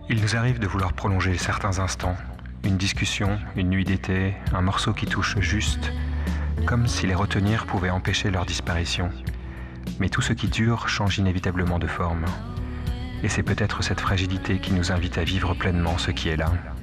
Il nous arrive de vouloir prolonger certains instants, une discussion, une nuit d'été, un morceau qui touche juste, comme si les retenir pouvait empêcher leur disparition. Mais tout ce qui dure change inévitablement de forme. Et c'est peut-être cette fragilité qui nous invite à vivre pleinement ce qui est là.